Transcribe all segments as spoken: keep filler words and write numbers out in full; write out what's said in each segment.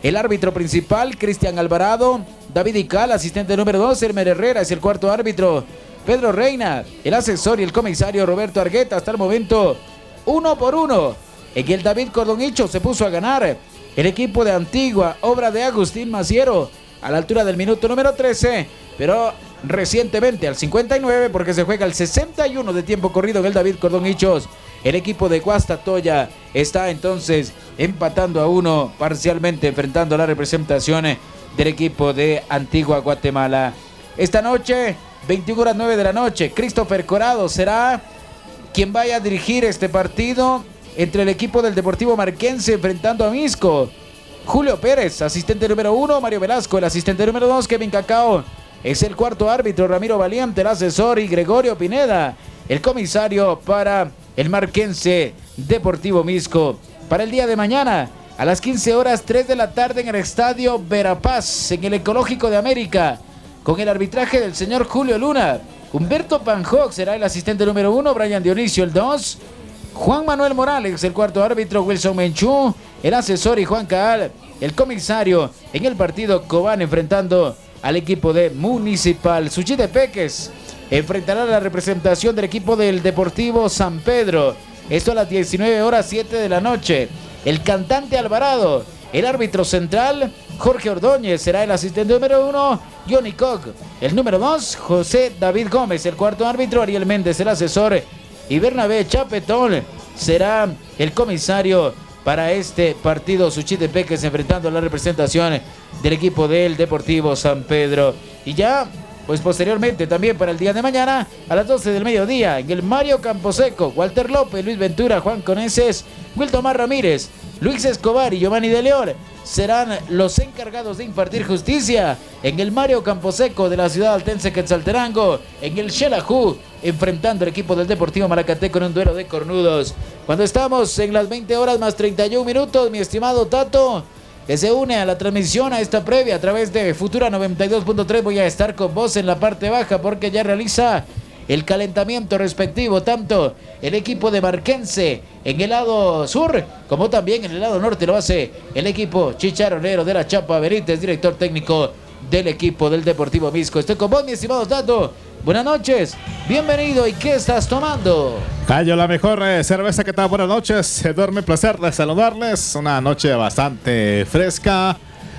El árbitro principal, Cristian Alvarado. David Ical, asistente número dos, Elmer Herrera es el cuarto árbitro. Pedro Reina, el asesor y el comisario Roberto Argueta. Hasta el momento, uno por uno. En el David Cordonicho se puso a ganar el equipo de Antigua, obra de Agustín Maciero, a la altura del minuto número trece, pero recientemente al cincuenta y nueve, porque se juega el sesenta y uno de tiempo corrido en el David Cordonichos. El equipo de Guastatoya está entonces empatando a uno, parcialmente enfrentando a la representación del equipo de Antigua Guatemala. Esta noche, veintiuna horas nueve de la noche, Christopher Corado será quien vaya a dirigir este partido entre el equipo del Deportivo Marquense enfrentando a Misco. Julio Pérez, asistente número uno, Mario Velasco, el asistente número dos, Kevin Cacao, es el cuarto árbitro, Ramiro Valiente, el asesor, y Gregorio Pineda, el comisario para el Marquense Deportivo Misco. Para el día de mañana, a las quince horas, tres de la tarde, en el Estadio Verapaz, en el Ecológico de América, con el arbitraje del señor Julio Luna. Humberto Panjoc será el asistente número uno, Brian Dionisio el dos, Juan Manuel Morales el cuarto árbitro, Wilson Menchú el asesor y Juan Caal el comisario. En el partido, Cobán enfrentando al equipo de Municipal. Suchitepeques enfrentará a la representación del equipo del Deportivo San Pedro. Esto a las diecinueve horas siete de la noche. El Cantante Alvarado, el árbitro central, Jorge Ordóñez será el asistente número uno, Johnny Koch el número dos, José David Gómez el cuarto árbitro, Ariel Méndez el asesor y Bernabé Chapetón será el comisario para este partido. Suchitepeques enfrentando a la representación del equipo del Deportivo San Pedro. Y ya, pues posteriormente también para el día de mañana a las doce del mediodía, en el Mario Camposeco, Walter López, Luis Ventura, Juan Coneses, Wiltomar Ramírez, Luis Escobar y Giovanni de León serán los encargados de impartir justicia en el Mario Camposeco de la ciudad altense Quetzaltenango, en el Xelajú, enfrentando al equipo del Deportivo Malacateco en un duelo de cornudos. Cuando estamos en las veinte horas más treinta y un minutos, mi estimado Tato, que se une a la transmisión, a esta previa a través de Futura noventa y dos punto tres, voy a estar con vos en la parte baja porque ya realiza el calentamiento respectivo tanto el equipo de Marquense en el lado sur como también en el lado norte. Lo hace el equipo chicharronero de la Chapa Benítez, director técnico del equipo del Deportivo Misco. Estoy con vos, mi estimado Tato. Buenas noches, bienvenido. ¿Y qué estás tomando? Cayo, la mejor eh, cerveza que tal. Buenas noches, enorme placer de saludarles. Una noche bastante fresca,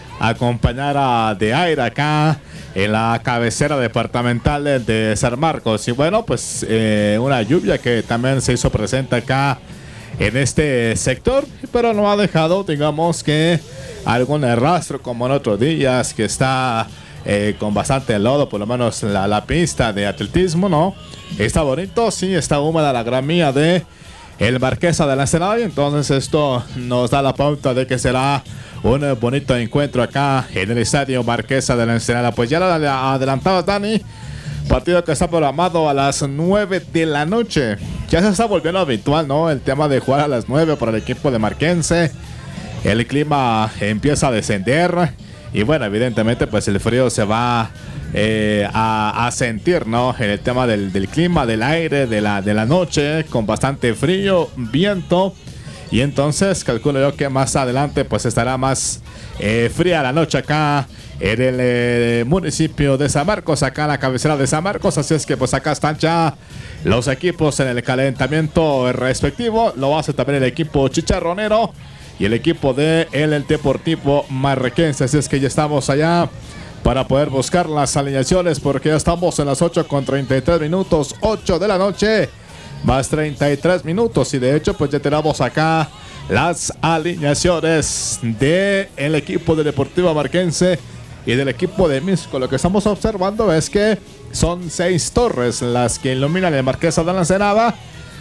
acompañada de aire acá en la cabecera departamental de San Marcos. Y bueno, pues eh, una lluvia que también se hizo presente acá en este sector, pero no ha dejado, digamos, que algún rastro como en otros días, que está eh, con bastante lodo, por lo menos la, la pista de atletismo, ¿no? Está bonito, sí, está húmeda la gramilla de el Marquesa de la Ensenada, y entonces esto nos da la pauta de que será un bonito encuentro acá en el estadio Marquesa de la Ensenada. Pues ya lo adelantaba Dani, partido que está programado a las nueve de la noche. Ya se está volviendo habitual, ¿no? El tema de jugar a las nueve para el equipo de Marquense. El clima empieza a descender y bueno, evidentemente pues el frío se va eh, a, a sentir, ¿no? En el tema del, del clima, del aire, de la, de la noche, con bastante frío, viento. Y entonces calculo yo que más adelante pues estará más eh, fría la noche acá en el eh, municipio de San Marcos, acá en la cabecera de San Marcos. Así es que pues acá están ya los equipos en el calentamiento respectivo. Lo hace también el equipo chicharronero y el equipo de el Deportivo Marquense. Así es que ya estamos allá para poder buscar las alineaciones, porque ya estamos en las ocho con treinta y tres minutos, ocho de la noche más treinta y tres minutos, y de hecho pues ya tenemos acá las alineaciones del equipo del Deportivo Marquense y del equipo de Misco. Lo que estamos observando es que son seis torres las que iluminan el Marquesa de la Ensenada.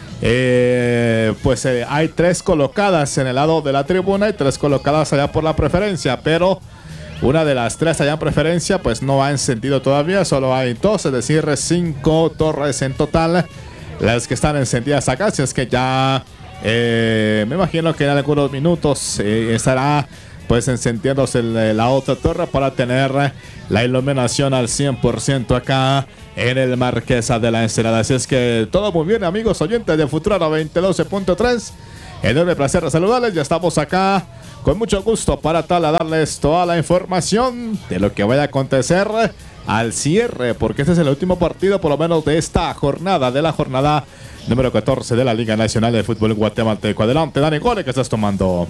Eh, pues eh, hay tres colocadas en el lado de la tribuna y tres colocadas allá por la preferencia, pero una de las tres allá en preferencia pues no ha encendido todavía. Solo hay dos, es decir, cinco torres en total las que están encendidas acá. Así es que ya eh, me imagino que en algunos minutos eh, estará pues encendiéndose el, la otra torre para tener la iluminación al cien por ciento acá en el Marquesa de la Ensenada. Así es que todo muy bien, amigos oyentes de Futura noventa y dos punto tres. Enorme placer de saludarles. Ya estamos acá con mucho gusto para trasladarles toda la información de lo que vaya a acontecer al cierre, porque este es el último partido por lo menos de esta jornada, de la jornada número catorce de la Liga Nacional de Fútbol Guatemalteco. Adelante, Dani Gole, ¿qué estás tomando?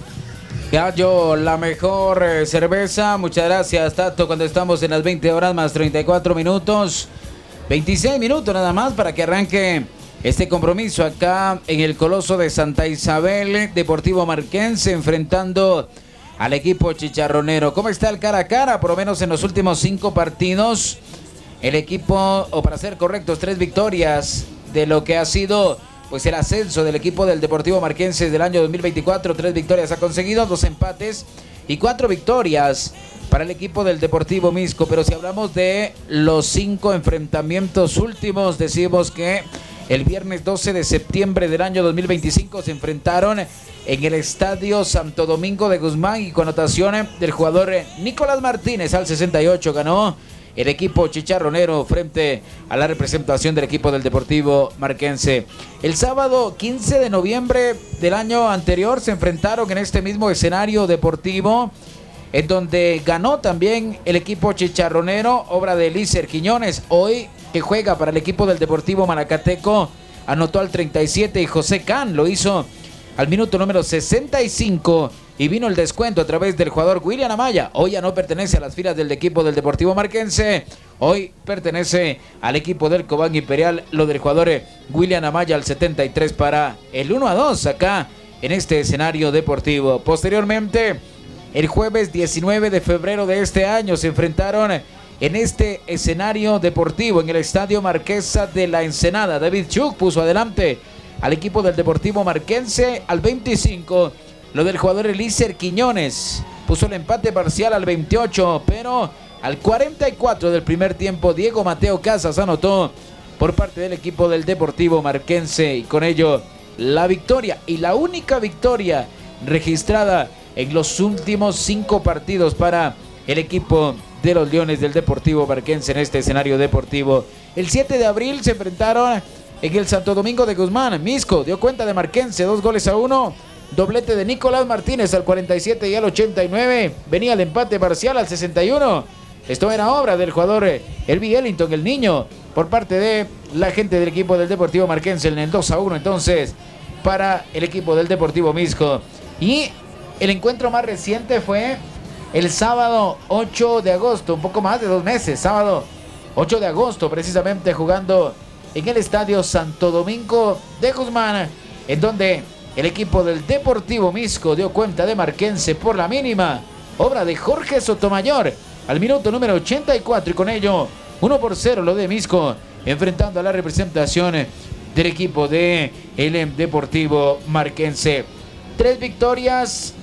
Gallo, la mejor eh, cerveza. Muchas gracias, Tato, cuando estamos en las veinte horas más treinta y cuatro minutos. veintiséis minutos nada más para que arranque este compromiso acá en el Coloso de Santa Isabel. Deportivo Marquense enfrentando al equipo chicharronero. ¿Cómo está el cara a cara? Por lo menos en los últimos cinco partidos, el equipo, o para ser correctos, tres victorias de lo que ha sido pues el ascenso del equipo del Deportivo Marquense del año dos mil veinticuatro. Tres victorias ha conseguido, dos empates y cuatro victorias para el equipo del Deportivo Misco. Pero si hablamos de los cinco enfrentamientos últimos, decimos que el viernes doce de septiembre del año dos mil veinticinco se enfrentaron en el Estadio Santo Domingo de Guzmán, y con anotación del jugador Nicolás Martínez al sesenta y ocho ganó el equipo chicharronero frente a la representación del equipo del Deportivo Marquense. El sábado quince de noviembre del año anterior se enfrentaron en este mismo escenario deportivo, en donde ganó también el equipo chicharronero, obra de Elícer Quiñones. Hoy, que juega para el equipo del Deportivo Malacateco, anotó al treinta y siete y José Can lo hizo al minuto número sesenta y cinco, y vino el descuento a través del jugador William Amaya. Hoy ya no pertenece a las filas del equipo del Deportivo Marquense, hoy pertenece al equipo del Cobán Imperial, lo del jugador William Amaya al setenta y tres para el uno a dos acá en este escenario deportivo. Posteriormente, el jueves diecinueve de febrero de este año se enfrentaron en este escenario deportivo en el Estadio Marquesa de la Ensenada. David Chuk puso adelante al equipo del Deportivo Marquense al veinticinco. Lo del jugador Elícer Quiñones puso el empate parcial al veintiocho, pero al cuarenta y cuatro del primer tiempo Diego Mateo Casas anotó por parte del equipo del Deportivo Marquense, y con ello la victoria, y la única victoria registrada en los últimos cinco partidos para el equipo de los Leones del Deportivo Marquense en este escenario deportivo. El siete de abril se enfrentaron en el Santo Domingo de Guzmán. Misco dio cuenta de Marquense, dos goles a uno. Doblete de Nicolás Martínez al cuarenta y siete y al ochenta y nueve. Venía el empate parcial al sesenta y uno. Esto era obra del jugador Elvi Ellington, el niño, por parte de la gente del equipo del Deportivo Marquense en el dos a uno. Entonces, para el equipo del Deportivo Misco. Y el encuentro más reciente fue el sábado ocho de agosto, un poco más de dos meses. Sábado ocho de agosto, precisamente jugando en el Estadio Santo Domingo de Guzmán, en donde el equipo del Deportivo Misco dio cuenta de Marquense por la mínima, obra de Jorge Sotomayor al minuto número ochenta y cuatro, y con ello uno por cero lo de Misco, enfrentando a la representación del equipo de el Deportivo Marquense. Tres victorias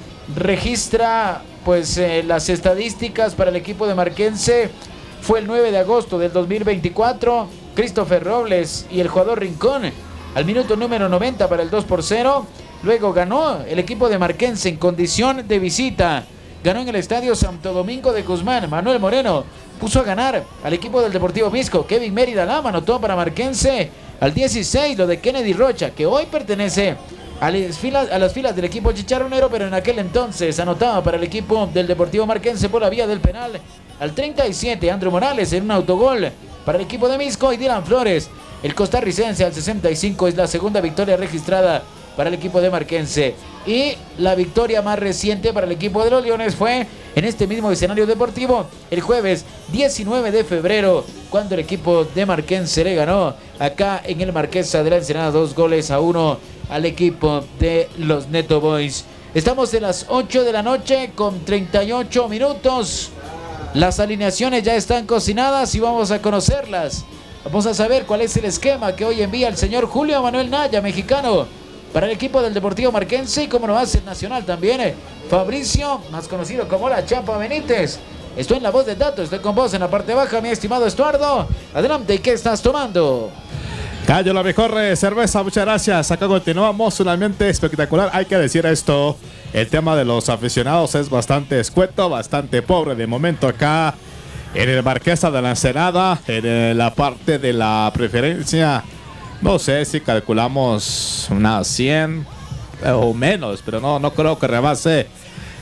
registra pues eh, las estadísticas para el equipo de Marquense. Fue el nueve de agosto del dos mil veinticuatro, Christopher Robles y el jugador Rincón al minuto número noventa para el dos por cero. Luego ganó el equipo de Marquense en condición de visita. Ganó en el Estadio Santo Domingo de Guzmán. Manuel Moreno puso a ganar al equipo del Deportivo Misco. Kevin Mérida Lama anotó para Marquense al dieciséis, lo de Kennedy Rocha, que hoy pertenece a las filas, a las filas del equipo chicharronero, pero en aquel entonces anotaba para el equipo del Deportivo Marquense por la vía del penal. Al treinta y siete, Andrew Morales en un autogol para el equipo de Misco, y Dylan Flores, el costarricense, al sesenta y cinco, es la segunda victoria registrada para el equipo de Marquense. Y la victoria más reciente para el equipo de los Leones fue en este mismo escenario deportivo el jueves diecinueve de febrero, cuando el equipo de Marquense le ganó acá en el Marquesa de la Ensenada dos goles a uno al equipo de los Neto Boys. Estamos en las ocho de la noche con treinta y ocho minutos. Las alineaciones ya están cocinadas y vamos a conocerlas. Vamos a saber cuál es el esquema que hoy envía el señor Julio Manuel Naya, mexicano, para el equipo del Deportivo Marquense, y como lo hace el nacional también, eh, Fabricio, más conocido como la Chapa Benítez. Estoy en la voz del dato, estoy con vos en la parte baja, mi estimado Estuardo. Adelante, ¿y qué estás tomando? Gallo, la mejor eh, cerveza, muchas gracias. Acá continuamos, un ambiente espectacular. Hay que decir esto, el tema de los aficionados es bastante escueto, bastante pobre de momento acá en el Marquesa de la Ensenada, en eh, la parte de la preferencia. No sé si calculamos unas cien o menos, pero no, no creo que rebase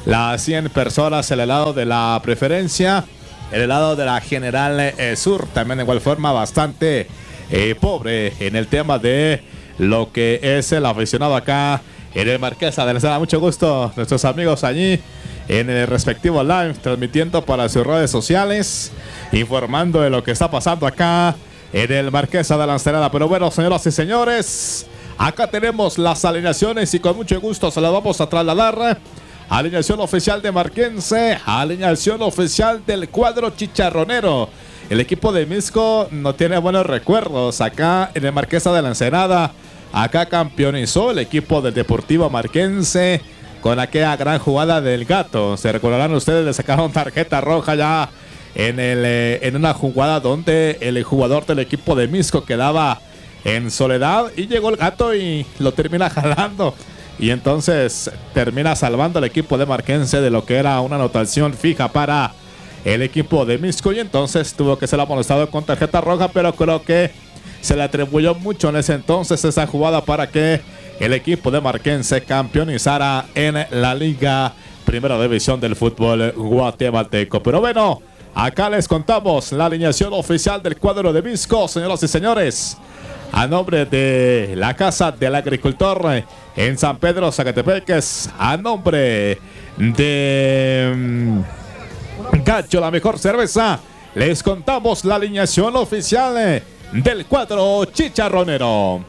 las cien personas en el lado de la preferencia. En el lado de la General eh, Sur, también de igual forma bastante eh, pobre en el tema de lo que es el aficionado acá en el Marquesa de la Ensenada. Mucho gusto, nuestros amigos allí en el respectivo live, transmitiendo para sus redes sociales, informando de lo que está pasando acá en el Marquesa de la Ensenada. Pero bueno, señoras y señores, acá tenemos las alineaciones y con mucho gusto se las vamos a trasladar. Alineación oficial de Marquense, alineación oficial del cuadro chicharronero. El equipo de Mixco no tiene buenos recuerdos acá en el Marquesa de la Ensenada. Acá campeonizó el equipo del Deportivo Marquense con aquella gran jugada del gato. Se recordarán ustedes, le sacaron tarjeta roja ya en, el, eh, en una jugada donde el jugador del equipo de Mixco quedaba en soledad y llegó el gato y lo termina jalando. Y entonces termina salvando al equipo de Marquense de lo que era una anotación fija para el equipo de Mixco. Y entonces tuvo que ser amonestado con tarjeta roja, pero creo que se le atribuyó mucho en ese entonces esa jugada para que el equipo de Marquense campeonizara en la Liga Primera División del fútbol guatemalteco. Pero bueno, acá les contamos la alineación oficial del cuadro de Mixco, señoras y señores. A nombre de la Casa del Agricultor en San Pedro, Zacatepeques, a nombre de um, Gacho, la mejor cerveza, les contamos la alineación oficial del cuadro chicharronero.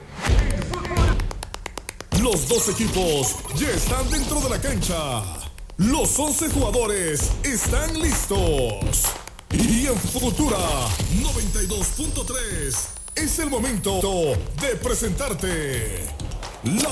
Los dos equipos ya están dentro de la cancha. Los once jugadores están listos. Y en Futura noventa y dos punto tres es el momento de presentarte la